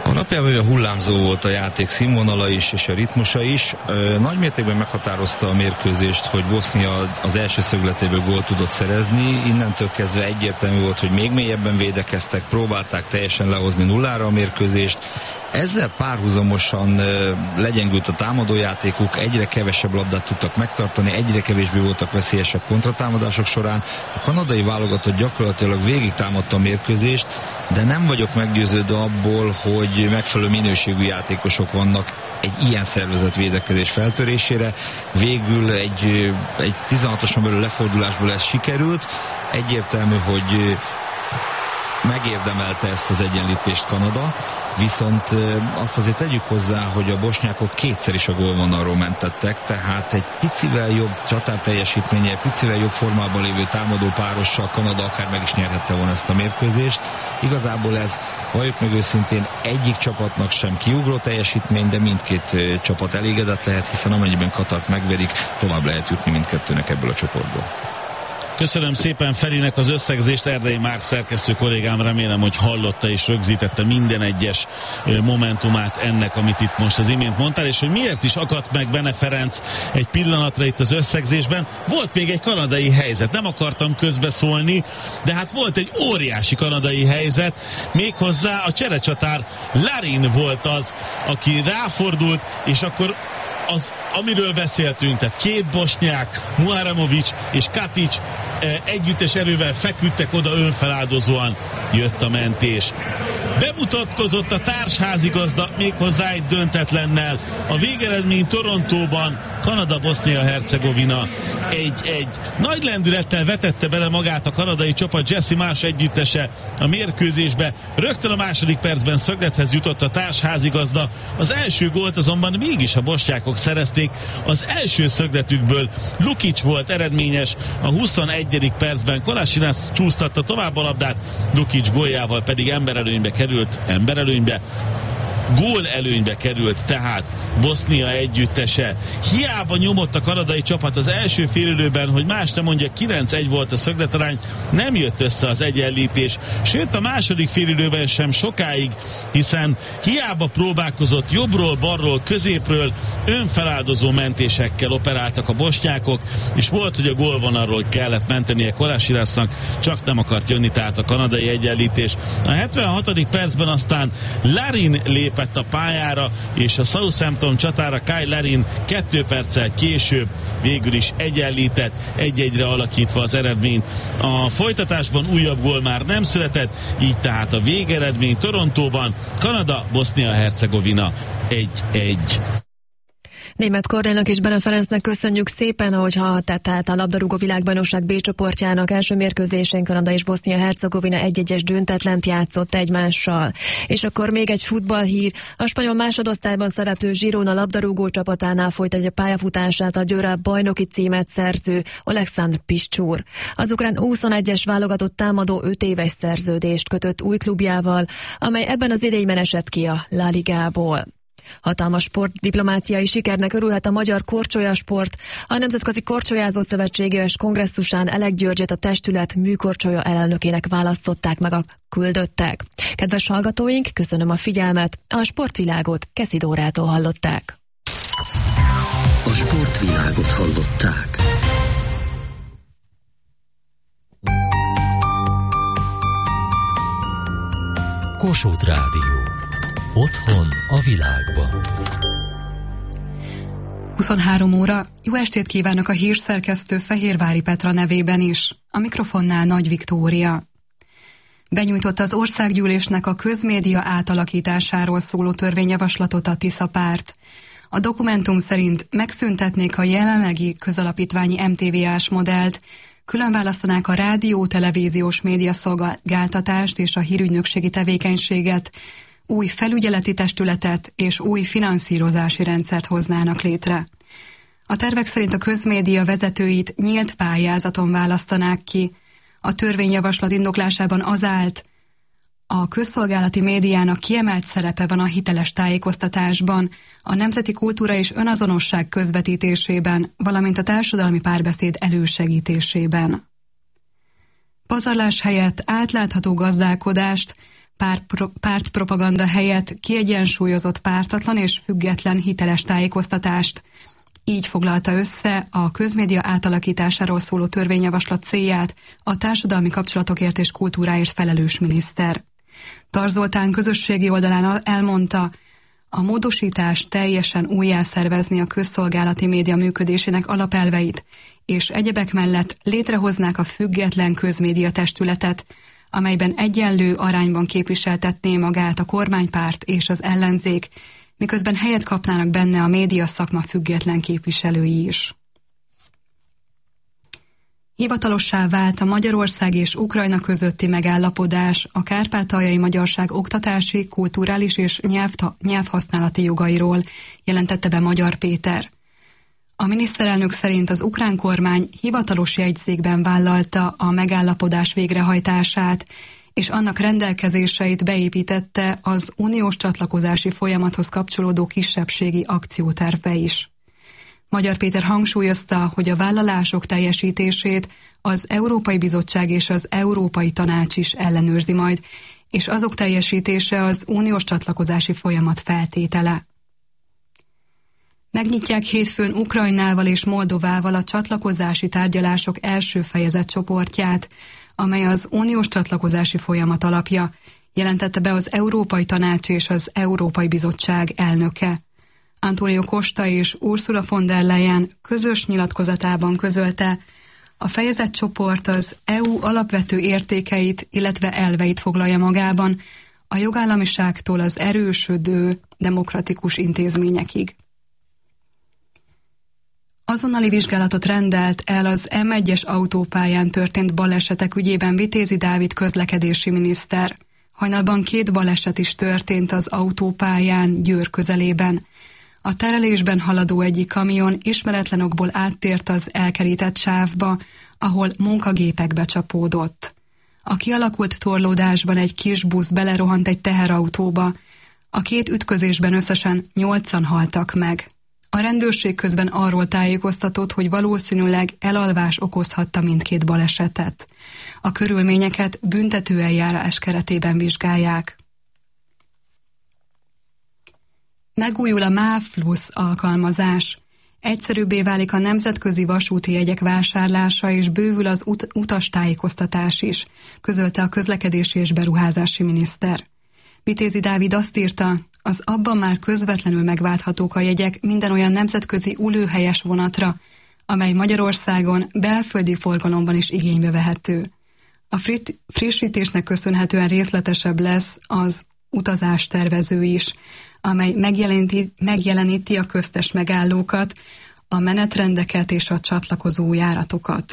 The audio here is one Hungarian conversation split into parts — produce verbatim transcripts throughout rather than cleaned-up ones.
Alapjában hullámzó volt a játék színvonala is, és a ritmusa is. Nagy mértékben meghatározta a mérkőzést, hogy Bosznia az első szögletéből gólt tudott szerezni. Innentől kezdve egyértelmű volt, hogy még mélyebben védekeztek, próbálták teljesen lehozni nullára a mérkőzést. Ezzel párhuzamosan legyengült a támadójátékuk, egyre kevesebb labdát tudtak megtartani, egyre kevésbé voltak veszélyesek kontratámadások során. A kanadai válogatott gyakorlatilag végig támadta a mérkőzést, de nem vagyok meggyőződve abból, hogy megfelelő minőségű játékosok vannak egy ilyen szervezett védekezés feltörésére. Végül egy, egy tizenhatoson belül lefordulásból ez sikerült. Egyértelmű, hogy megérdemelte ezt az egyenlítést Kanada, viszont azt azért tegyük hozzá, hogy a bosnyákok kétszer is a gólvonalról mentettek, tehát egy picivel jobb csatárteljesítménye, egy picivel jobb formában lévő támadó párossal Kanada akár meg is nyerhette volna ezt a mérkőzést. Igazából ez, valljuk meg őszintén, egyik csapatnak sem kiugró teljesítmény, de mindkét csapat elégedett lehet, hiszen amennyiben Katart megverik, tovább lehet jutni mindkettőnek ebből a csoportból. Köszönöm szépen Ferinek az összegzést, Erdei Márk szerkesztő kollégám, remélem, hogy hallotta és rögzítette minden egyes momentumát ennek, amit itt most az imént mondtál, és hogy miért is akadt meg Bene Ferenc egy pillanatra itt az összegzésben. Volt még egy kanadai helyzet, nem akartam közbeszólni, de hát volt egy óriási kanadai helyzet, méghozzá a cserecsatár Larin volt az, aki ráfordult, és akkor az, amiről beszéltünk, tehát két bosnyák, Muharamovic és Katic együttes erővel feküdtek oda, önfeláldozóan jött a mentés. Bemutatkozott a társházigazda méghozzá egy döntetlennel. A végeredmény Torontóban Kanada-Bosznia-Hercegovina egy-egy. Nagy lendülettel vetette bele magát a kanadai csapat, Jesse Marsh együttese a mérkőzésbe. Rögtön a második percben szöglethez jutott a társházigazda. Az első gólt azonban mégis a bosnyákok szerezték. Az első szögletükből Lukic volt eredményes, a huszonegyedik percben Kolasinac csúsztatta tovább a labdát, Lukic góljával pedig emberelőnybe került, emberelőnybe, gól előnybe került tehát Bosznia együttese. Hiába nyomott a kanadai csapat az első félidőben, hogy más nem mondja, kilenc egy volt a szögletarány, nem jött össze az egyenlítés, sőt a második félidőben sem sokáig, hiszen hiába próbálkozott jobbról, balról, középről, önfeláldozó mentésekkel operáltak a bosnyákok, és volt, hogy a gólvonalról kellett mentenie Kolasinacsnak, csak nem akart jönni tehát a kanadai egyenlítés. A hetvenhatodik percben aztán Larin lépett a pályára, és a Southampton csatára Kyle Larin kettő perccel később végül is egyenlített, egy-egyre alakítva az eredményt. A folytatásban újabb gól már nem született, így tehát a végeredmény Torontóban Kanada, Bosznia-Hercegovina egy-egy. Németh Kornélnak és Bene Ferencnek köszönjük szépen, ahogy hallhatták, tehát a labdarúgó világbajnokság B csoportjának első mérkőzésén Kanada és Bosznia-Hercegovina egy-egyes döntetlent játszott egymással. És akkor még egy futballhír. A spanyol másodosztályban szereplő Girona labdarúgó csapatánál folytatja pályafutását a Győrrel bajnoki címet szerző Oleksandr Piszcsúr. Az ukrán huszonegyes válogatott támadó öt éves szerződést kötött új klubjával, amely ebben az idényben esett ki a La Ligából. Hatalmas sportdiplomáciai sikernek örülhet a magyar korcsolyasport. A Nemzetközi Korcsolyázó Szövetség éves kongresszusán Elek Györgyöt a testület műkorcsolya elnökének választották meg a küldöttek. Kedves hallgatóink, köszönöm a figyelmet. A sportvilágot Keszi Dórától hallották. A sportvilágot hallották. Kossuth Rádió. Otthon a világban. huszonhárom óra. Jó estét kívánok a hírszerkesztő Fehérvári Petra nevében is. A mikrofonnál Nagy Viktória. Benyújtott az országgyűlésnek a közmédia átalakításáról szóló törvényjavaslatot a Tisza párt. A dokumentum szerint megszüntetnék a jelenlegi közalapítványi em té vé á-s modellt, különválasztanák a rádió, televíziós médiaszolgáltatást és a hírügynökségi tevékenységet, új felügyeleti testületet és új finanszírozási rendszert hoznának létre. A tervek szerint a közmédia vezetőit nyílt pályázaton választanák ki. A törvényjavaslat indoklásában az állt, a közszolgálati médiának kiemelt szerepe van a hiteles tájékoztatásban, a nemzeti kultúra és önazonosság közvetítésében, valamint a társadalmi párbeszéd elősegítésében. Pazarlás helyett átlátható gazdálkodást, pártpropaganda helyett kiegyensúlyozott, pártatlan és független hiteles tájékoztatást. Így foglalta össze a közmédia átalakításáról szóló törvényjavaslat célját a társadalmi kapcsolatokért és kultúráért felelős miniszter. Tar Zoltán közösségi oldalán elmondta, a módosítás teljesen újjászervezni a közszolgálati média működésének alapelveit, és egyebek mellett létrehoznák a független közmédia testületet, amelyben egyenlő arányban képviseltetné magát a kormánypárt és az ellenzék, miközben helyet kapnának benne a média szakma független képviselői is. Hivatalossá vált a Magyarország és Ukrajna közötti megállapodás a kárpátaljai magyarság oktatási, kulturális és nyelvta, nyelvhasználati jogairól, jelentette be Magyar Péter. A miniszterelnök szerint az ukrán kormány hivatalos jegyzékben vállalta a megállapodás végrehajtását, és annak rendelkezéseit beépítette az uniós csatlakozási folyamathoz kapcsolódó kisebbségi akciótervbe is. Magyar Péter hangsúlyozta, hogy a vállalások teljesítését az Európai Bizottság és az Európai Tanács is ellenőrzi majd, és azok teljesítése az uniós csatlakozási folyamat feltétele. Megnyitják hétfőn Ukrajnával és Moldovával a csatlakozási tárgyalások első fejezet csoportját, amely az uniós csatlakozási folyamat alapja, jelentette be az Európai Tanács és az Európai Bizottság elnöke. Antonio Costa és Ursula von der Leyen közös nyilatkozatában közölte, a fejezetcsoport az é u alapvető értékeit, illetve elveit foglalja magában, a jogállamiságtól az erősödő demokratikus intézményekig. Azonnali vizsgálatot rendelt el az em egyes autópályán történt balesetek ügyében Vitézi Dávid közlekedési miniszter. Hajnalban két baleset is történt az autópályán Győr közelében. A terelésben haladó egyik kamion ismeretlen okból áttért az elkerített sávba, ahol munkagépekbe csapódott. A kialakult torlódásban egy kis busz belerohant egy teherautóba. A két ütközésben összesen nyolcan haltak meg. A rendőrség közben arról tájékoztatott, hogy valószínűleg elalvás okozhatta mindkét balesetet. A körülményeket büntetőeljárás keretében vizsgálják. Megújul a MÁV Plusz alkalmazás. Egyszerűbbé válik a nemzetközi vasúti jegyek vásárlása, és bővül az ut- utastájékoztatás is, közölte a közlekedési és beruházási miniszter. Vitézi Dávid azt írta, az abban már közvetlenül megválthatók a jegyek minden olyan nemzetközi ülőhelyes vonatra, amely Magyarországon belföldi forgalomban is igénybe vehető. A frit- frissítésnek köszönhetően részletesebb lesz az utazástervező is, amely megjeleníti, megjeleníti a köztes megállókat, a menetrendeket és a csatlakozó járatokat.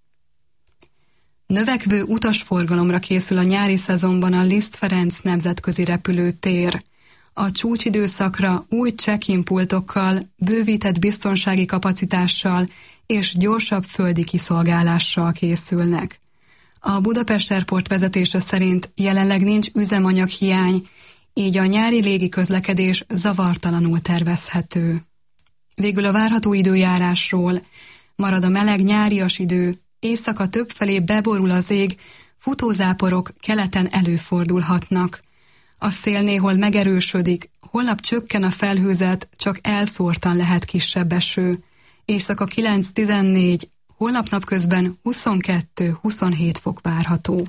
Növekvő utasforgalomra készül a nyári szezonban a Liszt Ferenc nemzetközi repülőtér. A csúcsidőszakra új check-in pultokkal, bővített biztonsági kapacitással és gyorsabb földi kiszolgálással készülnek. A Budapest Airport vezetése szerint jelenleg nincs üzemanyaghiány, így a nyári légiközlekedés zavartalanul tervezhető. Végül a várható időjárásról: marad a meleg nyárias idő, éjszaka többfelé beborul az ég, futózáporok keleten előfordulhatnak. A szél néhol megerősödik, holnap csökken a felhőzet, csak elszórtan lehet kisebb eső. Éjszaka kilenc tizennégy, holnap napközben huszonkettő huszonhét fok várható.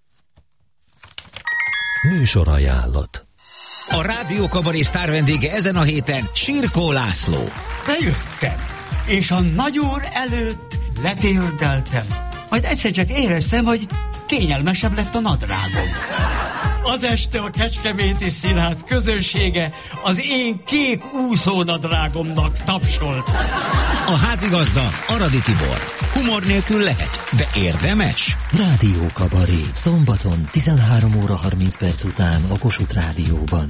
Műsorajánlat. A Rádió Kabaré sztár vendége ezen a héten Sirkó László. Bejöttem, és a nagyúr előtt letérdeltem. Majd egyszer csak éreztem, hogy kényelmesebb lett a nadrágom. Az este a Kecskeméti Színház közönsége az én kék úszónadrágomnak tapsolt. A házigazda Aradi Tibor. Humor nélkül lehet, de érdemes. Rádió Kabaré. Szombaton tizenhárom óra harminc perc után a Kossuth Rádióban.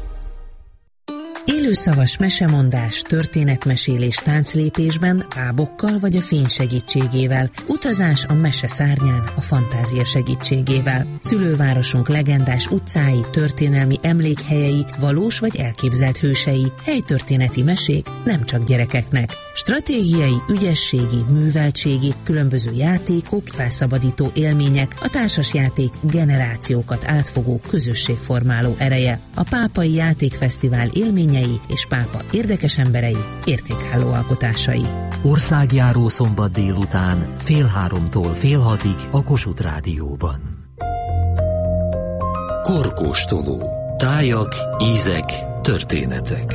Élőszavas mesemondás, történetmesélés tánclépésben, ábokkal vagy a fény segítségével, utazás a mese szárnyán a fantázia segítségével. Szülővárosunk legendás utcái, történelmi emlékhelyei, valós vagy elképzelt hősei, helytörténeti mesék nem csak gyerekeknek. Stratégiai, ügyességi, műveltségi, különböző játékok, felszabadító élmények, a társasjáték generációkat átfogó közösségformáló ereje, a Pápai Játékfesztivál élményei és pápa érdekes emberei, értékálló alkotásai. Országjáró szombat délután fél háromtól fél hatig a Kossuth Rádióban. Korkóstoló. Tájak, ízek, történetek.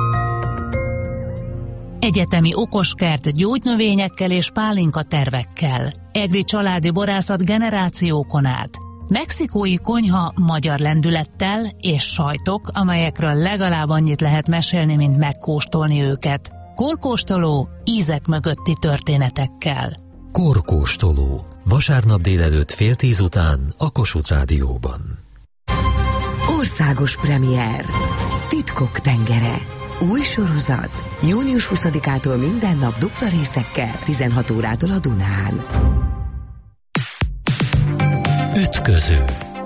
Egyetemi okoskert gyógynövényekkel és pálinka tervekkel. Egri családi borászat generációkon át. Mexikói konyha magyar lendülettel és sajtok, amelyekről legalább annyit lehet mesélni, mint megkóstolni őket. Korkóstoló ízek mögötti történetekkel. Korkóstoló. Vasárnap délelőtt fél tíz után a Kossuth Rádióban. Országos premier. Titkok tengere. Új sorozat. június huszadikától minden nap dupla részekkel, tizenhat órától a Dunán. Ütköző.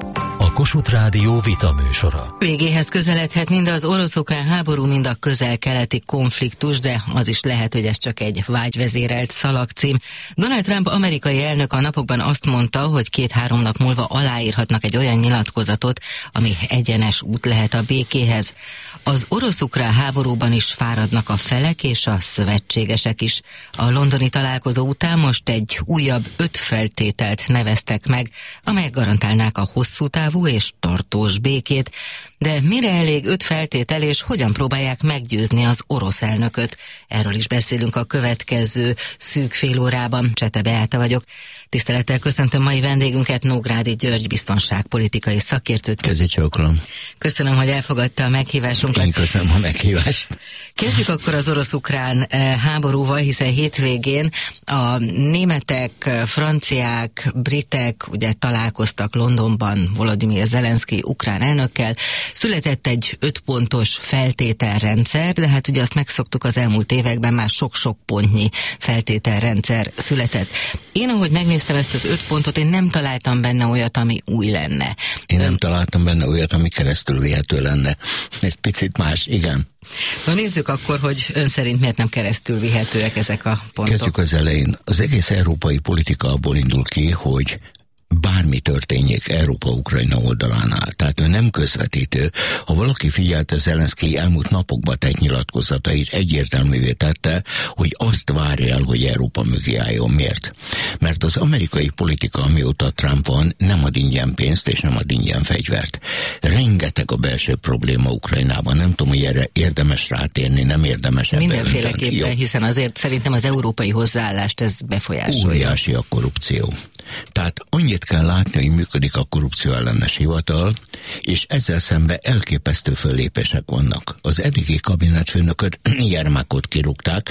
A Kossuth Rádió vitaműsora. Végéhez közeledhet mind az orosz-ukrán háború, mind a közel-keleti konfliktus, de az is lehet, hogy ez csak egy vágyvezérelt szalagcím. Donald Trump amerikai elnök a napokban azt mondta, hogy két-három nap múlva aláírhatnak egy olyan nyilatkozatot, ami egyenes út lehet a békéhez. Az orosz-ukrán háborúban is fáradnak a felek és a szövetségesek is. A londoni találkozó után most egy újabb öt feltételt neveztek meg, amelyek garantálnák a hosszú távú és tartós békét. De mire elég öt feltétel, és hogyan próbálják meggyőzni az orosz elnököt? Erről is beszélünk a következő szűk fél órában. Csete Beáta vagyok. Tisztelettel köszöntöm mai vendégünket, Nógrádi György biztonságpolitikai szakértőt. Közécsókolom. Köszönöm, hogy elfogadta a meghívásunkat. Én köszönöm a meghívást. Kezdjük akkor az orosz-ukrán háborúval, hiszen hétvégén a németek, franciák, britek ugye találkoztak Londonban Volodymyr Zelenszky ukrán elnökkel. Született egy ötpontos feltételrendszer, de hát ugye azt megszoktuk az elmúlt években, már sok-sok pontnyi feltételrendszer született. Én, ahogy megnéztem ezt az öt pontot, én nem találtam benne olyat, ami új lenne. Én nem találtam benne olyat, ami keresztül vihető lenne. Ez picit más, igen. Na nézzük akkor, hogy ön szerint miért nem keresztül vihetőek ezek a pontok. Kezdjük az elején. Az egész európai politika abból indul ki, hogy bármi történjék Európa-Ukrajna oldalánál. Tehát ő nem közvetítő. Ha valaki figyelte Zelenszky elmúlt napokban tett nyilatkozatait, egyértelművé tette, hogy azt várja el, hogy Európa mögé álljon. Miért? Mert az amerikai politika, amióta Trump van, nem ad ingyen pénzt és nem ad ingyen fegyvert. Rengeteg a belső probléma Ukrajnában. Nem tudom, hogy erre érdemes rátérni, nem érdemes ebben. Mindenféleképpen, hiszen azért szerintem az európai hozzáállást ez befolyásolja. Óriási a korrupció. Tehát annyit kell látni, hogy működik a korrupció ellenes hivatal, és ezzel szemben elképesztő föllépések vannak. Az eddigi kabinetfőnököt, Jermákot kirúgták.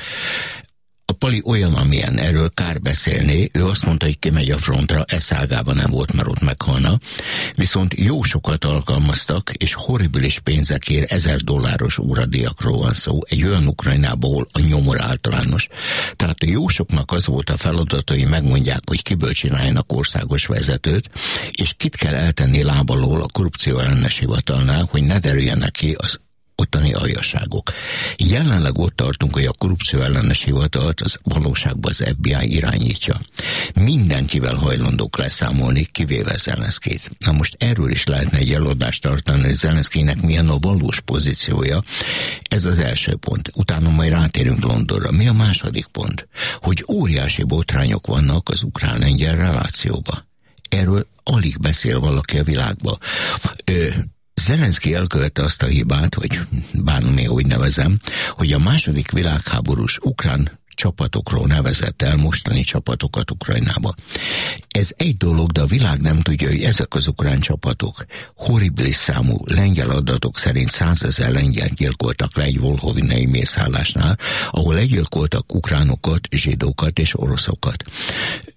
A Pali olyan, amilyen, erről kár beszélni, ő azt mondta, hogy kimegy a frontra, ez ágában nem volt, mert ott meghalna. Viszont jó sokat alkalmaztak, és horribilis pénzekért, ezer dolláros óradiakról van szó, egy olyan Ukrajnából, ahol a nyomor általános. Tehát a jó soknak az volt a feladata, hogy megmondják, hogy kiből csináljanak országos vezetőt, és kit kell eltenni lábalól a korrupció ellenes hivatalnál, hogy ne derüljenek ki az ottani aljasságok. Jelenleg ott tartunk, hogy a korrupció ellenes hivatalt az valóságban az ef bé i irányítja. Mindenkivel hajlandók leszámolni, kivéve Zelenszkyt. Na most erről is lehetne egy eladást tartani, hogy Zelenszkynek milyen a valós pozíciója. Ez az első pont. Utána majd rátérünk Londonra. Mi a második pont? Hogy óriási botrányok vannak az ukrán-lengyel relációba. Erről alig beszél valaki a világba. Ö, Zelenszky elkövette azt a hibát, hogy bánom én úgy nevezem, hogy a második világháborús ukrán csapatokról nevezett el mostani csapatokat Ukrajnába. Ez egy dolog, de a világ nem tudja, hogy ezek az ukrán csapatok horribilis számú lengyel adatok szerint százezer lengyelt gyilkoltak le egy volhovinei mészállásnál, ahol legyilkoltak ukránokat, zsidókat és oroszokat.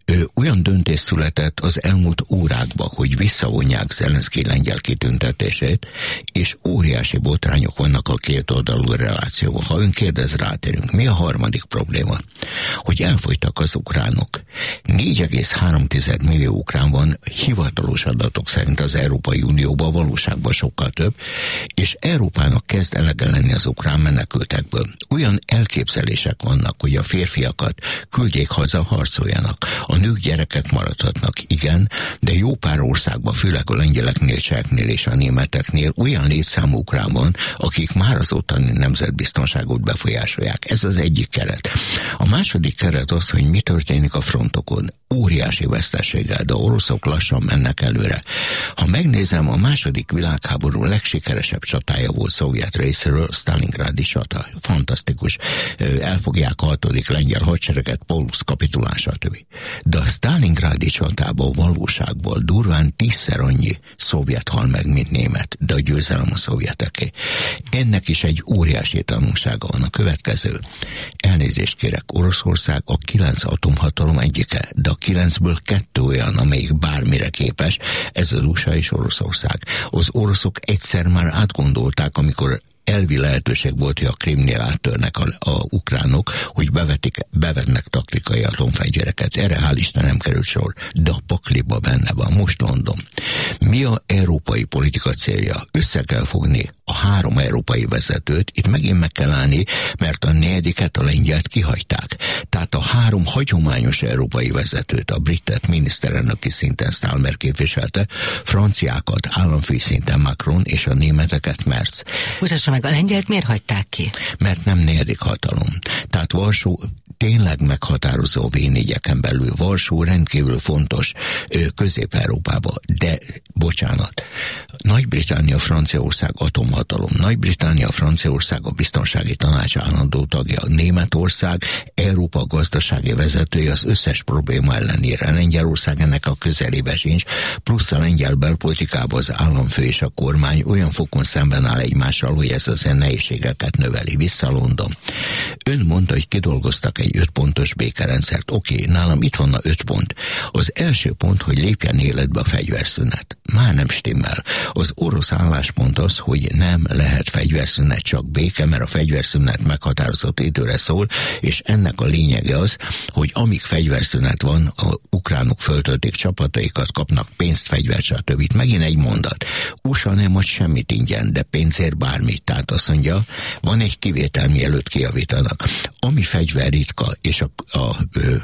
Ö, olyan döntés született az elmúlt órákban, hogy visszavonják Zelenszky lengyel kitüntetését, és óriási botrányok vannak a két oldalú relációban. Ha ön kérdez, rátérünk. Mi a harmadik probléma? Hogy elfogytak az ukránok. négy egész három millió ukrán van, hivatalos adatok szerint az Európai Unióban, valóságban sokkal több, és Európának kezd elege lenni az ukrán menekültekből. Olyan elképzelések vannak, hogy a férfiakat küldjék haza, harcoljanak. A nők, gyerekek maradhatnak, igen, de jó pár országban, főleg a lengyeleknél, cseheknél és a németeknél olyan létszámú ukrán van, akik már az ottani nemzetbiztonságot befolyásolják. Ez az egyik keret. A második keret az, hogy mi történik a frontokon. Óriási veszteséggel, de oroszok lassan mennek előre. Ha megnézem, a második világháború legsikeresebb csatája volt szovjet részéről, Sztálingrádi csata. Fantasztikus. Elfogják a hatodik lengyel hadsereget, Paulus kapitulán, stb. De a Sztálingrádi csatában valóságból durván tízszer annyi szovjet hal meg, mint német, de a győzelem a szovjeteké. Ennek is egy óriási tanulsága van. A következő. Elnézést kérek, Oroszország a kilenc atomhatalom egyike, de a kilencből kettő olyan, amelyik bármire képes, ez az u es á és Oroszország. Az oroszok egyszer már átgondolták, amikor elvi lehetőség volt, hogy a Krimnél áttörnek a, a ukránok, hogy bevetik, bevetnek taktikai atomfegyvereket. Erre hál' Isten nem került sor, de a pakliba benne van. Most mondom. Mi a európai politika célja? Össze kell fogni a három európai vezetőt, itt megint meg kell állni, mert a negyediket, a lengyelt kihagyták. Tehát a három hagyományos európai vezetőt, a britet miniszterelnöki szinten Stallmer képviselte, franciákat államfői szinten Macron és a németeket Merz. Mutassa meg, a lengyelt miért hagyták ki? Mert nem negyedik hatalom. Tehát Varsó tényleg meghatározó vé négyeken belül. Varsó rendkívül fontos Közép-Európában, de bocsánat, Nagy-Britannia, Franciaország atomhatalom, Nagy-Britannia, Franciaország a biztonsági tanács állandó tagja, Németország Európa gazdasági vezetője, az összes probléma ellenére. Lengyelország ennek a közelébe sincs, plusz a lengyel belpolitikában az államfő és a kormány olyan fokon szemben áll egymással, hogy ez az nehézségeket növeli. Vissza London. Ön mondta, hogy kidolgoztak egy öt pontos békerendszert. Oké, okay, nálam itt van a öt pont. Az első pont, hogy lépjen életbe a fegyverszünet. Már nem stimmel. Az orosz álláspont az, hogy nem lehet fegyverszünet, csak béke, mert a fegyverszünet meghatározott időre szól, és ennek a lényege az, hogy amíg fegyverszünet van, a ukránok föltöltik csapataikat, kapnak pénzt, fegyvert, stb. Megint egy mondat. u es á nem ad semmit ingyen, de pénzért bármit. Tehát azt mondja, van egy kivétel, mielőtt kijavítanak. Ami fegyver ritka, és a, a, a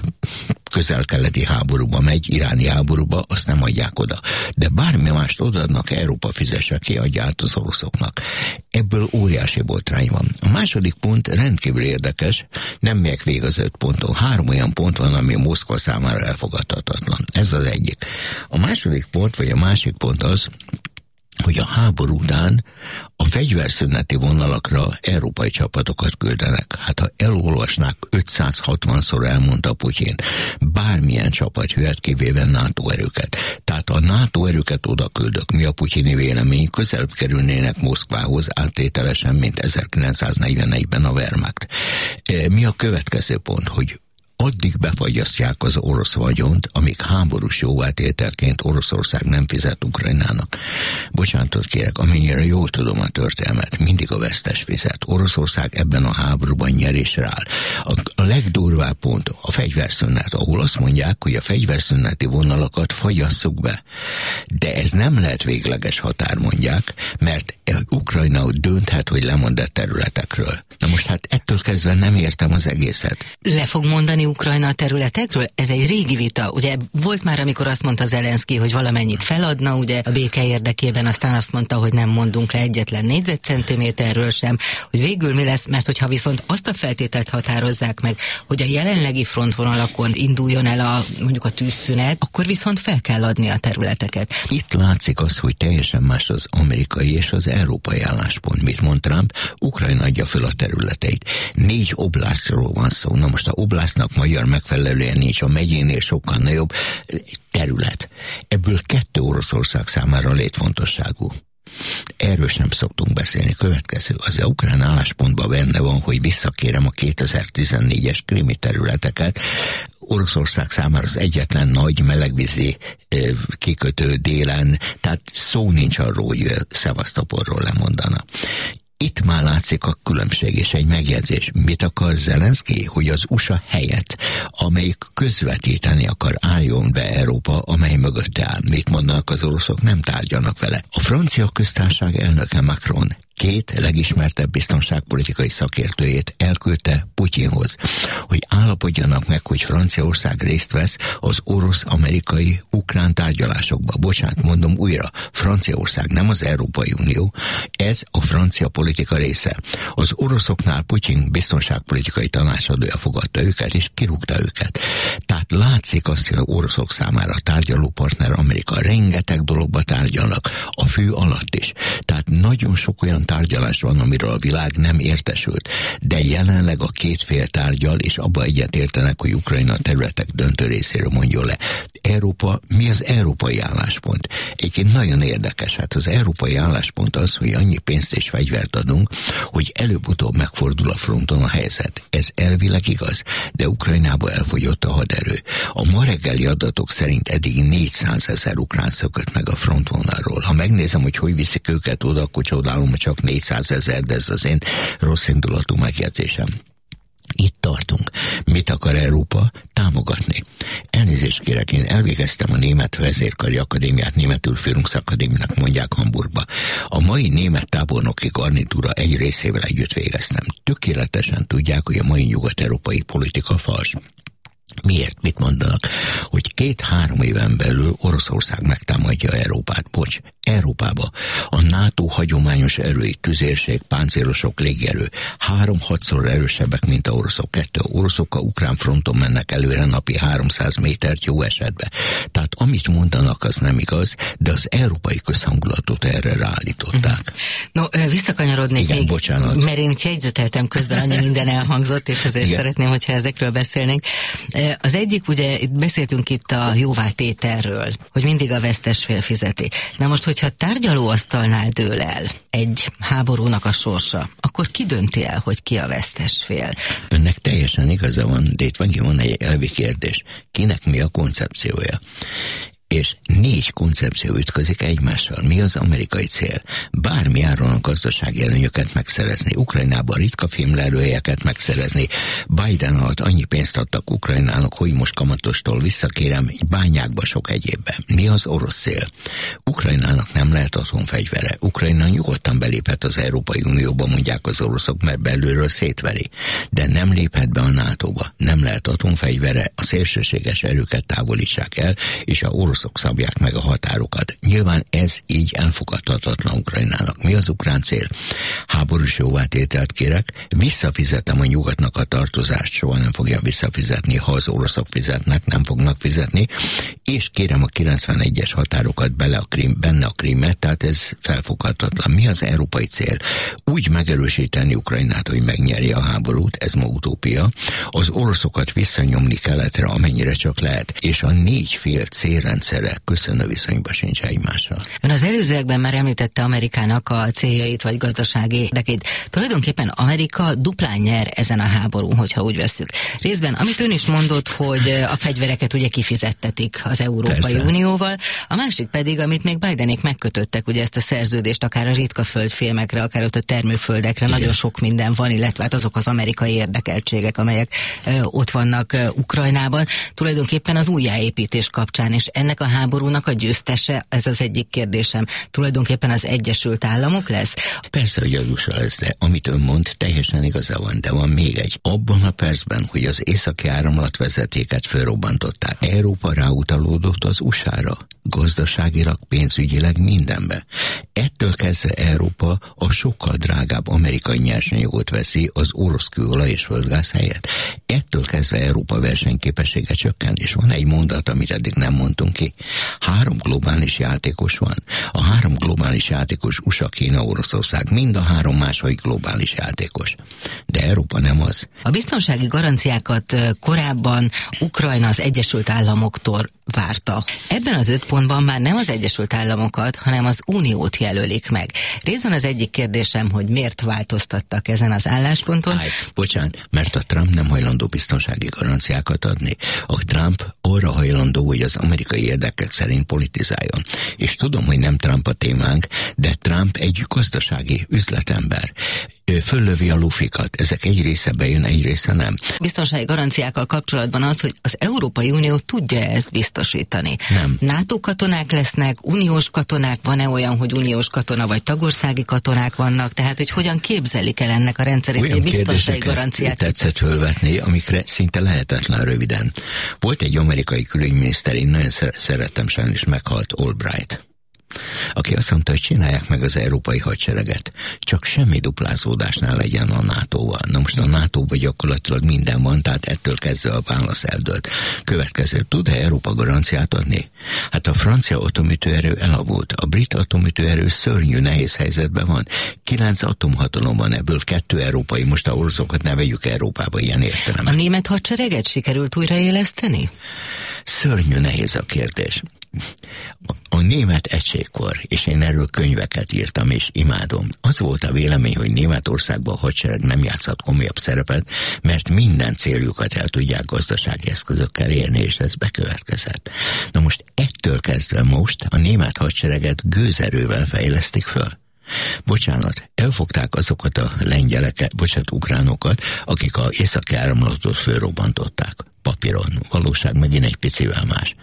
közel-keleti háborúba megy, iráni háborúba, azt nem adják oda. De bármi mást odaadnak, Európa fizesse ki, adja át az oroszoknak. Ebből óriási botrány van. A második pont rendkívül érdekes, nem megyek végig az öt ponton. Három olyan pont van, ami Moszkva számára elfogadhatatlan. Ez az egyik. A második pont, vagy a másik pont az, hogy a háború után a fegyverszüneti vonalakra európai csapatokat küldenek. Hát ha elolvasnák, ötszázhatvanszor elmondta Putyin, bármilyen csapat jöhet, kivéve NATO erőket. Tehát a NATO erőket oda küldök. Mi a putyini vélemény? Közelebb kerülnének Moszkvához áttételesen, mint ezerkilencszáznegyvenegyben a Wehrmacht. Mi a következő pont, hogy addig befagyasztják az orosz vagyont, amíg háborús jóvátételként Oroszország nem fizet Ukrajnának. Bocsánatot kérek, amennyire jól tudom a történelmet, mindig a vesztes fizet. Oroszország ebben a háborúban nyerésre áll. A, a legdurvább pont a fegyverszünet, ahol azt mondják, hogy a fegyverszüneti vonalakat fagyasszuk be. De ez nem lehet végleges határ, mondják, mert Ukrajna dönthet, hogy lemond a területekről. Na most hát ettől kezdve nem értem az egészet. Le fog mondani Ukrajna a területekről? Ez egy régi vita. Ugye volt már, amikor azt mondta Zelenszky, hogy valamennyit feladna, ugye a béke érdekében, aztán azt mondta, hogy nem mondunk le egyetlen négyzetcentiméterről sem, hogy végül mi lesz, mert hogyha viszont azt a feltételt határozzák meg, hogy a jelenlegi frontvonalakon induljon el a, mondjuk a tűzszünet, akkor viszont fel kell adni a területeket. Itt látszik az, hogy teljesen más az amerikai és az európai álláspont. Mit mond Trump? Ukrajna adja fel a területeit. Négy oblászról van szó. Na most a oblásznak magyar megfelelően nincs, a megyénél sokkal nagyobb terület. Ebből kettő Oroszország számára létfontosságú. Erről sem szoktunk beszélni. Következő, az a ukrán álláspontban benne van, hogy visszakérem a kétezer-tizennégyes krimi területeket. Oroszország számára az egyetlen nagy melegvízi kikötő délen, tehát szó nincs arról, hogy Szevasztopolról lemondana. Itt már látszik a különbség és egy megjegyzés. Mit akar Zelenszky? Hogy az u es á helyett, amelyik közvetíteni akar, álljon be Európa, amely mögötte áll. Mit mondanak az oroszok? Nem tárgyalnak vele. A francia köztársaság elnöke Macron két legismertebb biztonságpolitikai szakértőjét elküldte Putyinhoz, hogy állapodjanak meg, hogy Franciaország részt vesz az orosz-amerikai ukrán tárgyalásokba. Bocsánat, mondom újra, Franciaország nem az Európai Unió, ez a francia politika része. Az oroszoknál Putyin biztonságpolitikai tanácsadója fogadta őket, és kirúgta őket. Tehát látszik azt, hogy az oroszok számára a tárgyalópartner Amerika, rengeteg dologba tárgyalnak, a fű alatt is. Tehát nagyon sok olyan tárgyalás van, amiről a világ nem értesült, de jelenleg a két fél tárgyal, és abba egyet értenek, hogy Ukrajna területek döntő részéről mondjon le. Európa, mi az európai álláspont? Egyébként nagyon érdekes, hát az európai álláspont az, hogy annyi pénzt és fegyvert adunk, hogy előbb-utóbb megfordul a fronton a helyzet. Ez elvileg igaz, de Ukrajnába elfogyott a haderő. A ma reggeli adatok szerint eddig négyszázezer ukrán szökött meg a frontvonalról. Ha megnézem, hogy hogy viszik őket oda, akkor csodálom, hogy csak négyszázezer, de ez az én rossz indulatú megjegyzésem. Itt tartunk. Mit akar Európa? Támogatni. Elnézést kérek, én elvégeztem a Német Vezérkari Akadémiát, németül Führungsakadémiának mondják Hamburgba. A mai német tábornoki garnitúra egy részével együtt végeztem. Tökéletesen tudják, hogy a mai nyugat-európai politika fals. Miért? Mit mondanak? Hogy két-három éven belül Oroszország megtámadja Európát. Bocs, Európába. A NATO hagyományos erői, tüzérség, páncélosok, légierő három-hatszor erősebbek, mint a oroszok. Kettő. A oroszok a ukrán fronton mennek előre napi háromszáz métert jó esetben. Tehát amit mondanak, az nem igaz, de az európai közhangulatot erre ráállították. No, visszakanyarodnék Igen, még, bocsánat. mert én itt jegyzeteltem közben, annyi minden elhangzott, és azért Igen. szeretném, hogyha ezekről beszélnénk. Az egyik, ugye beszéltünk itt a jóvátételről, hogy mindig a vesztes fél fizeti. Na most, hogyha tárgyalóasztalnál dől el egy háborúnak a sorsa, akkor ki dönti el, hogy ki a vesztes fél? Önnek teljesen igaza van, de itt van, van egy elvi kérdés. Kinek mi a koncepciója? És négy koncepció ütközik egymással. Mi az amerikai cél? Bármi áron a gazdasági előnyöket megszerezni, Ukrajnában ritka fémlelőhelyeket megszerezni. Biden alatt annyi pénzt adtak Ukrajnának, hogy most kamatostól visszakérem, bányákba sok egyébben. Mi az orosz cél? Ukrajnának nem lehet atomfegyvere. Ukrajna nyugodtan beléphet az Európai Unióba, mondják az oroszok, mert belülről szétveri. De nem léphet be a nátóba. Nem lehet atomfegyvere, a szélsőséges erőket távolítsák el, és a orosz szabják meg a határokat. Nyilván ez így elfogadhatatlan Ukrajnának. Mi az ukrán cél? Háborús jóvátételt kérek, visszafizetem a nyugatnak a tartozást, soha nem fogja visszafizetni, ha az oroszok fizetnek, nem fognak fizetni, és kérem a kilencvenegyes határokat bele a Krím, benne a Krímet, tehát ez felfoghatatlan. Mi az európai cél? Úgy megerősíteni Ukrajnát, hogy megnyeri a háborút, ez ma utópia, az oroszokat visszanyomni keletre, amennyire csak lehet, és a négy fél célrendszer köszönő viszonyba sincs egymással. Ön az előzőekben már említette Amerikának a céljait, vagy gazdasági érdekét. Tulajdonképpen Amerika duplán nyer ezen a háborún, hogyha úgy vesszük. Részben, amit ön is mondott, hogy a fegyvereket ugye kifizettetik az Európai Persze. Unióval, a másik pedig, amit még Bidenék megkötöttek, ugye ezt a szerződést, akár a ritka földfémekre, akár ott a termőföldekre, Igen. nagyon sok minden van, illetve hát azok az amerikai érdekeltségek, amelyek ö, ott vannak ö, Ukrajnában, tulajdonképpen az újjáépítés kapcsán, és ennek a háborúnak a győztese, ez az egyik kérdésem, tulajdonképpen az Egyesült Államok lesz? Persze, hogy az u es á lesz, de amit ön mond, teljesen igaza van, de van még egy. Abban a percben, hogy az északi áramlatvezetéket felrobbantották, Európa ráutalódott az u es á-ra, gazdaságilag, pénzügyileg mindenbe. Ettől kezdve Európa a sokkal drágább amerikai nyersanyagot veszi az orosz kőolaj és földgáz helyett. Ettől kezdve Európa versenyképessége csökken, és van egy mondat, amit eddig nem mondtunk ki. Három globális játékos van. A három globális játékos u es á, Kína, Oroszország, mind a három másik globális játékos. De Európa nem az. A biztonsági garanciákat korábban Ukrajna az Egyesült Államoktól várta. Ebben az öt álláspontban már nem az Egyesült Államokat, hanem az Uniót jelölik meg. Részben az egyik kérdésem, hogy miért változtattak ezen az állásponton. Háj, bocsánat, mert a Trump nem hajlandó biztonsági garanciákat adni. A Trump arra hajlandó, hogy az amerikai érdekek szerint politizáljon. És tudom, hogy nem Trump a témánk, de Trump egy gazdasági üzletember. Ő föllövi a lufikat. Ezek egy része bejön, egy része nem. Biztonsági garanciákkal kapcsolatban az, hogy az Európai Unió tudja ezt biztosítani. Nem. NATO katonák lesznek, uniós katonák, van-e olyan, hogy uniós katona vagy tagországi katonák vannak, tehát hogy hogyan képzelik el ennek a rendszerét, hogy biztonsági garanciát tetszett fölvetni, amikre szinte lehetetlen röviden. Volt egy amerikai külügyminiszter, én nagyon szerettem, sajnos meghalt, Albright, aki azt mondta, hogy csinálják meg az európai hadsereget, csak semmi duplázódás ne legyen a nátóval. Na most a nátóban gyakorlatilag minden van, tehát ettől kezdve a válasz eldőlt. Következő, tud-e Európa garanciát adni? Hát a francia atomütőerő elavult, a brit atomütőerő szörnyű, nehéz helyzetben van. Kilenc atomhatalom van, ebből kettő európai, most a oroszokat ne vegyük Európába ilyen értelemben. A német hadsereget sikerült újraéleszteni? Szörnyű, nehéz a kérdés. A német egységkor, és én erről könyveket írtam, és imádom, az volt a vélemény, hogy Németországban a hadsereg nem játszhat komolyabb szerepet, mert minden céljukat el tudják gazdasági eszközökkel érni, és ez bekövetkezett. Na most ettől kezdve most a német hadsereget gőzerővel fejlesztik föl. Bocsánat, elfogták azokat a lengyeleket, bocsánat, ukránokat, akik az északi áramlatot fölrobbantották. Papíron, valóság megint egy picivel más.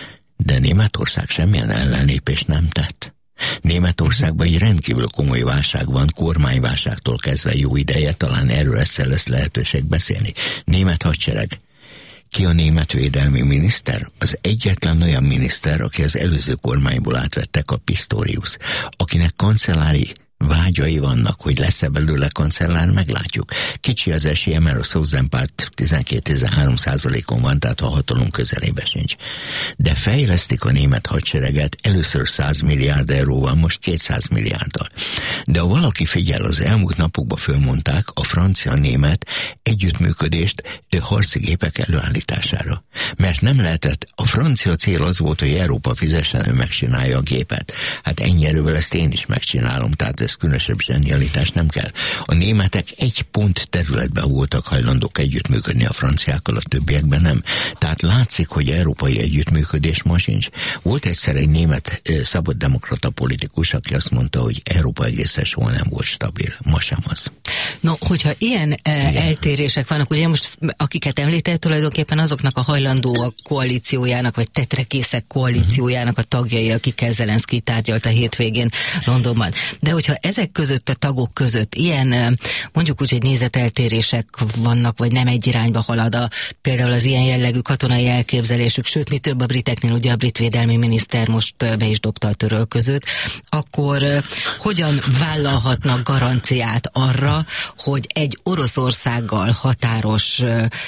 De Németország semmilyen ellenlépést nem tett. Németországban egy rendkívül komoly válság van, kormányválságtól kezdve jó ideje, talán erről ezzel lesz lehetőség beszélni. Német hadsereg. Ki a német védelmi miniszter? Az egyetlen olyan miniszter, aki az előző kormányból átvettek, a Pistorius, akinek kancellári vágyai vannak, hogy lesz-e belőle kancellár, meglátjuk. Kicsi az esélye, mert a Szózenpárt tizenkét-tizenhárom százalékon van, tehát a hatalom közelébe sincs. De fejlesztik a német hadsereget először száz milliárd euróval, most kétszáz milliárddal. De ha valaki figyel, az elmúlt napokban fölmondták a francia-német együttműködést harci gépek előállítására. Mert nem lehetett, a francia cél az volt, hogy Európa fizessen, ő megcsinálja a gépet. Hát ennyi erővel ezt én is megcsinálom, tehát ez különösebb zsenialitás nem kell. A németek egy pont területben voltak hajlandók együttműködni a franciákkal, a többiekben nem. Tehát látszik, hogy európai együttműködés ma sincs. Volt egyszer egy német eh, szabaddemokrata politikus, aki azt mondta, hogy Európa egészen soha nem volt stabil. Ma sem az. No, hogyha ilyen eh, eltérések vannak, ugye most akiket említett, tulajdonképpen azoknak a hajlandóak koalíciójának, vagy tetrekészek koalíciójának a tagjai, akikkel Zelenszky tárgyalt a hétvégén Londonban. De hogyha ezek között, a tagok között ilyen, mondjuk úgy, hogy nézeteltérések vannak, vagy nem egy irányba halad a, például az ilyen jellegű katonai elképzelésük, sőt, mi több a briteknél, ugye a brit védelmi miniszter most be is dobta a törölközőt, akkor hogyan vállalhatnak garanciát arra, hogy egy Oroszországgal határos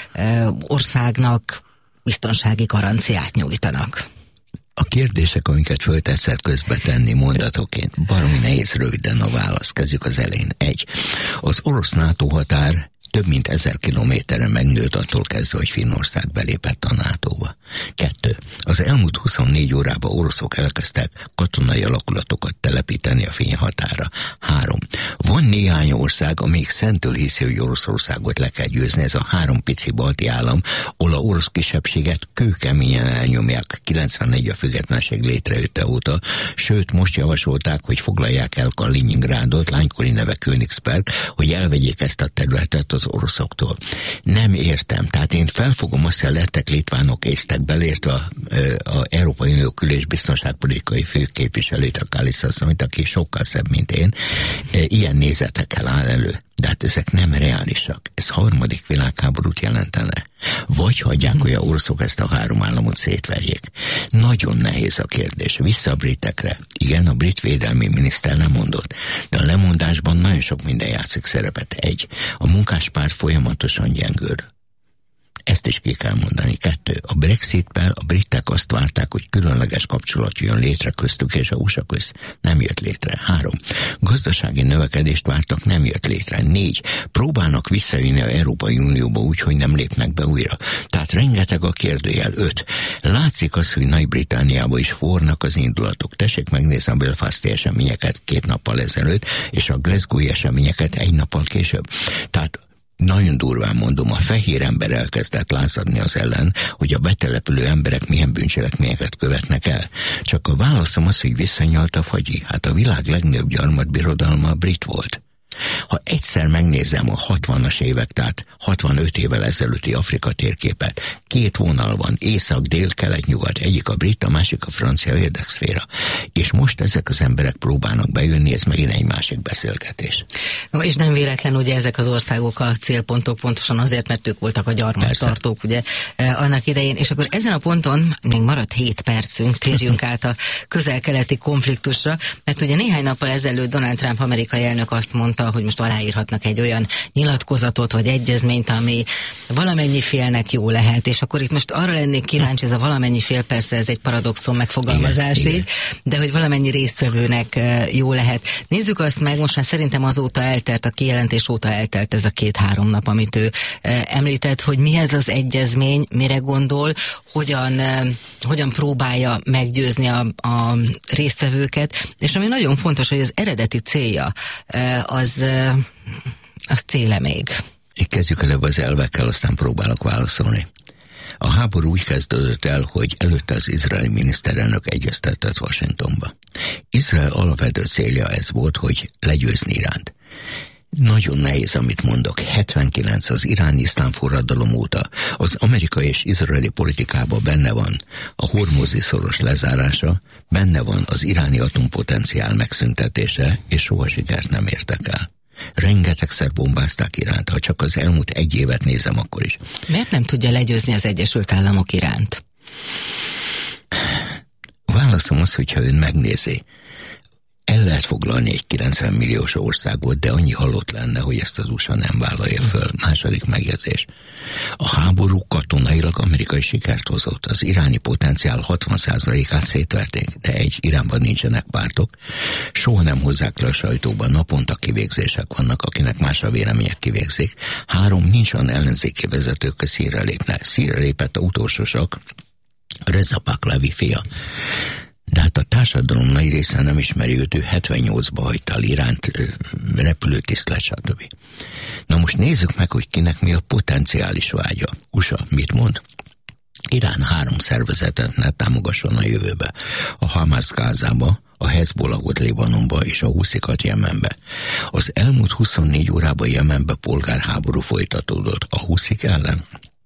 országnak biztonsági garanciát nyújtanak? A kérdések, amiket föltetszett közbetenni mondatoként, baromi nehéz röviden a válasz. Kezdjük az elején. Egy. Az orosz-NATO határ több mint ezer kilométeren megnőtt attól kezdve, hogy Finnország belépett a nátóba. Kettő. Az elmúlt huszonnégy órában oroszok elkezdtek katonai alakulatokat telepíteni a finn határa. Három. Van néhány ország, amelyik szentől hiszi, hogy Oroszországot le kell győzni. Ez a három pici balti állam, ahol a orosz kisebbséget kőkeményen elnyomják kilencvennégy a függetlenség létrejötte óta. Sőt, most javasolták, hogy foglalják el Kaliningrádot, lánykori neve Königsberg, hogy elvegyék ezt a területet az oroszoktól. Nem értem. Tehát én felfogom azt, hogy lettek litvánok, észtek, belértve a, a Európai Unió kül- és biztonságpolitikai főképviselőt, a Kallis asszonyt, aki sokkal szebb, mint én, ilyen nézetekkel áll elő. De hát ezek nem reálisak. Ez harmadik világháborút jelentene. Vagy hagyják, hogy a oroszok ezt a három államot szétverjék. Nagyon nehéz a kérdés. Vissza a britekre. Igen, a brit védelmi miniszter nem mondott. De a lemondásban nagyon sok minden játszik szerepet. Egy. A munkáspárt folyamatosan gyengül. Ezt is ki kell mondani. Kettő. A Brexitben a britek azt várták, hogy különleges kapcsolat jön létre köztük és a u es á közt. Nem jött létre. Három. Gazdasági növekedést vártak, nem jött létre. Négy. Próbálnak visszajönni az Európai Unióba úgy, hogy nem lépnek be újra. Tehát rengeteg a kérdőjel. Öt. Látszik az, hogy Nagy-Britanniába is fornak az indulatok. Tessék megnézni a Belfasti eseményeket két nappal ezelőtt, és a Glasgow-i eseményeket egy nappal később. Tehát nagyon durván mondom, a fehér ember elkezdett lázadni az ellen, hogy a betelepülő emberek milyen bűncselekményeket követnek el. Csak a válaszom az, hogy visszanyalt a fagyi. Hát a világ legnagyobb gyarmatbirodalma a brit volt. Ha egyszer megnézem a hatvanas évek, tehát hatvanöt évvel ezelőtti Afrika térképet, két vonal van, észak, dél, kelet, nyugat, egyik a brit, a másik a francia érdekszféra. És most ezek az emberek próbálnak bejönni, ez megint egy másik beszélgetés. No, és nem véletlen, ugye ezek az országok a célpontok pontosan azért, mert ők voltak a gyarmattartók, ugye eh, annak idején. És akkor ezen a ponton még maradt hét percünk, térjünk át a közel-keleti konfliktusra, mert ugye néhány nappal ezelőtt Donald Trump amerikai elnök azt mondta, hogy most aláírhatnak egy olyan nyilatkozatot vagy egyezményt, ami valamennyi félnek jó lehet, és akkor itt most arra lennék kíváncsi, ez a valamennyi fél, persze ez egy paradoxon megfogalmazás, igen, így, de hogy valamennyi résztvevőnek jó lehet. Nézzük azt meg, most már szerintem azóta eltelt, a kijelentés óta eltelt ez a két-három nap, amit ő említett, hogy mi ez az egyezmény, mire gondol, hogyan, hogyan próbálja meggyőzni a, a résztvevőket, és ami nagyon fontos, hogy az eredeti célja az, az céle még. Így kezdjük előbb az elvekkel, aztán próbálok válaszolni. A háború úgy kezdődött el, hogy előtte az izraeli miniszterelnök egyeztetett Washingtonba. Izrael alapvető célja ez volt, hogy legyőzni Iránt. Nagyon nehéz, amit mondok. hetvenkilenc az iráni iszlám forradalom óta az amerikai és izraeli politikában benne van a hormuzi szoros lezárása, benne van az iráni atompotenciál megszüntetése, és soha sikert nem értek el. Rengetegszer bombázták Iránt, ha csak az elmúlt egy évet nézem, akkor is. Miért nem tudja legyőzni az Egyesült Államok Iránt? Válaszom az, hogyha ön megnézi. El lehet foglalni egy kilencven milliós országot, de annyi halott lenne, hogy ezt az u es á nem vállalja föl. Második megjegyzés. A háború katonailag amerikai sikert hozott. Az iráni potenciál hatvan százalékát szétverték, de egy Iránban nincsenek pártok. Soha nem hozzák le a sajtóban, naponta kivégzések vannak, akinek más a vélemények kivégzik. Három, nincs olyan ellenzéki vezetők, hogy szírre lépnek. Szírre lépett a utolsósak, Reza Pahlavi fia. De hát a társadalom nagy része nem ismeri őt, ő hetvennyolcba hagyta el Iránt, repülőtisztlet, stb. Na most nézzük meg, hogy kinek mi a potenciális vágya. u es á mit mond? Irán három szervezetet ne támogasson a jövőbe. A Hamas Gázába, a Hezbollahot Libanonba és a huszikat Jemenbe. Az elmúlt huszonnégy órában Jemenbe polgárháború folytatódott a huszik ellen.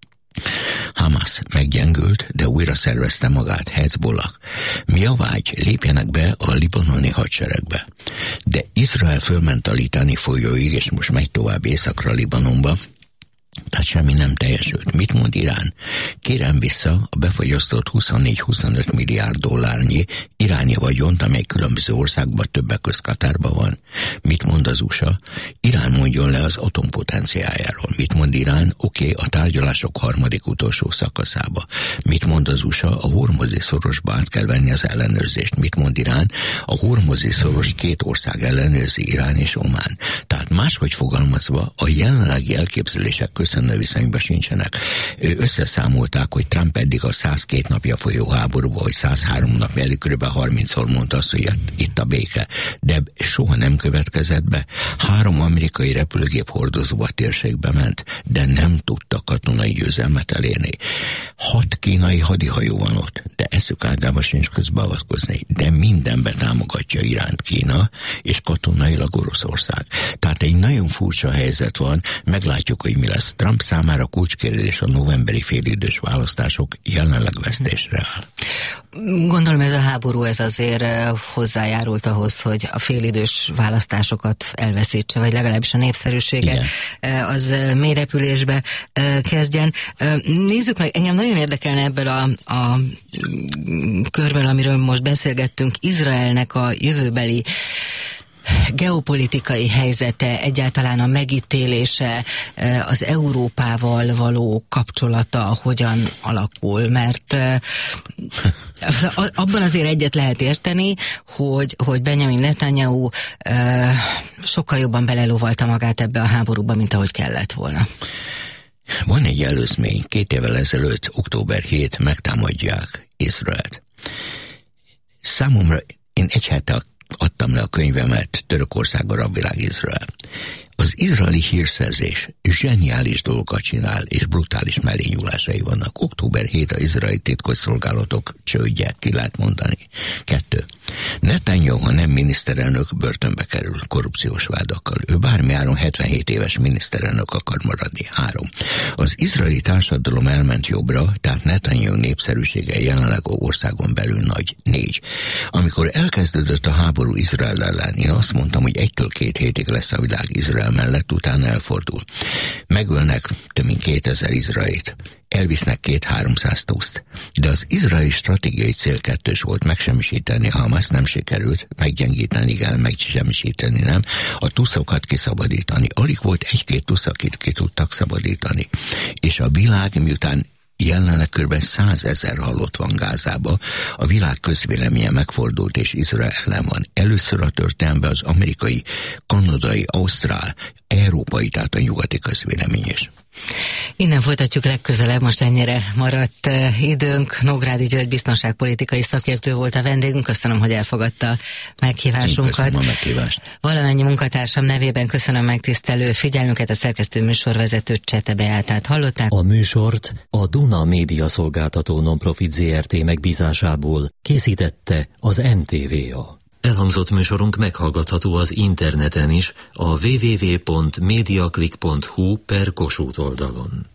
Hamas meggyengült, de újra szervezte magát, Hezbollah. Mi a vágy? Lépjenek be a libanoni hadseregbe. De Izrael fölment a Litani folyóig, és most megy tovább északra Libanonba, tehát semmi nem teljesült. Mit mond Irán? Kérem vissza a befogyasztott huszonnégy-huszonöt milliárd dollárnyi iráni vagyont, amely különböző országban, többek közt Katárban van. Mit mond az u es á? Irán mondjon le az atompotenciájáról. Mit mond Irán? Oké, okay, a tárgyalások harmadik utolsó szakaszába. Mit mond az u es á? A hormuzi szorosba át kell venni az ellenőrzést. Mit mond Irán? A hormuzi szoros két ország ellenőrzi, Irán és Omán. Tehát máshogy fogalmazva, a jelenlegi elképzelések köszönő viszonyban sincsenek. Ő összeszámolták, hogy Trump eddig a százkettő napja folyó háborúba, vagy százhárom napja, elég kb. harmincszor mondta azt, hogy itt a béke. De soha nem következett be. Három amerikai repülőgép hordozó a térségbe ment, de nem tudta katonai győzelmet elérni. Hat kínai hadihajó van ott, de eszük ágába sincs közbeavatkozni. De mindenbe támogatja Iránt Kína, és katonailag Oroszország. Tehát egy nagyon furcsa helyzet van, meglátjuk, hogy mi lesz. Trump számára kulcskérdés a novemberi félidős választások, jelenleg vesztésre áll. Gondolom ez a háború ez azért hozzájárult ahhoz, hogy a félidős választásokat elveszítse, vagy legalábbis a népszerűsége igen. az mélyrepülésbe kezdjen. Nézzük meg, engem nagyon érdekelne ebből a, a körből, amiről most beszélgettünk, Izraelnek a jövőbeli geopolitikai helyzete, egyáltalán a megítélése, az Európával való kapcsolata hogyan alakul, mert abban azért egyet lehet érteni, hogy, hogy Benjamin Netanyahu sokkal jobban belelóvalta magát ebbe a háborúba, mint ahogy kellett volna. Van egy előzmény, két évvel ezelőtt, október hetedikén megtámadják Izraelt. Számomra én egy hete adtam le a könyvemet Törökország, arab Izrael. Az izraeli hírszerzés zseniális dolgokat csinál, és brutális mellényúlásai vannak. október hetedikén az izraeli titkosszolgálatok csődje, ki lehet mondani. Kettő. Netanyahu, ha nem miniszterelnök, börtönbe kerül korrupciós vádakkal. Ő bármiáron hetvenhét éves miniszterelnök akar maradni. Három. Az izraeli társadalom elment jobbra, tehát Netanyahu népszerűsége jelenleg a országon belül nagy. Négy. Amikor elkezdődött a háború Izrael ellen, én azt mondtam, hogy egytől két hétig lesz a világ Izrael mellett, utána elfordul. Megölnek több mint kétezer izraelit. Elvisznek két-háromszáz tuszt. De az izraeli stratégiai cél kettős volt, megsemmisíteni a Hamaszt, nem sikerült, meggyengíteni kell, megsemmisíteni nem, a tuszokat kiszabadítani. Alig volt egy-két tusz, akit ki tudtak szabadítani. És a világ, miután jelenleg kb. százezer halott van Gázába, a világ közvéleménye megfordult és Izrael ellen van. Először a történelemben az amerikai, kanadai, ausztrál, európai, tehát a nyugati közvélemény is. Innen folytatjuk legközelebb, most ennyire maradt időnk. Nógrádi György biztonságpolitikai szakértő volt a vendégünk, köszönöm, hogy elfogadta a meghívásunkat. Én köszönöm a meghívást. Valamennyi munkatársam nevében köszönöm megtisztelő figyelmüket, a szerkesztő műsorvezetőt, Csete Beátát hallották. A műsort a Duna Média Szolgáltató Nonprofit zé er té megbízásából készítette az en té vé á. Elhangzott műsorunk meghallgatható az interneten is, a double-u double-u double-u pont mediaclick pont hu per Kossuth oldalon.